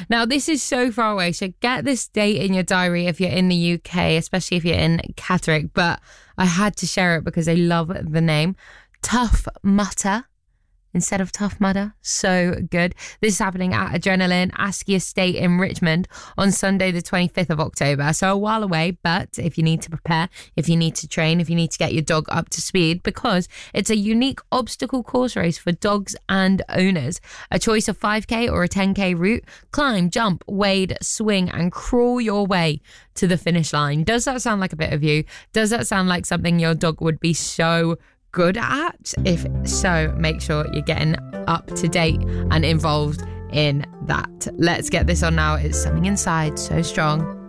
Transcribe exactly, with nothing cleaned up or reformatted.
Now, this is so far away, so get this date in your diary if you're in the U K, especially if you're in Catterick, but I had to share it because I love the name. Tough Mudder instead of Tough Mudder. So good. This is happening at Adrenaline Askey Estate in Richmond on Sunday the twenty-fifth of October. So a while away, but if you need to prepare, if you need to train, if you need to get your dog up to speed, because it's a unique obstacle course race for dogs and owners. A choice of five K or a ten K route. Climb, jump, wade, swing and crawl your way to the finish line. Does that sound like a bit of you? Does that sound like something your dog would be so good at? If so, make sure you're getting up to date and involved in that. Let's get this on now. It's Something Inside So Strong.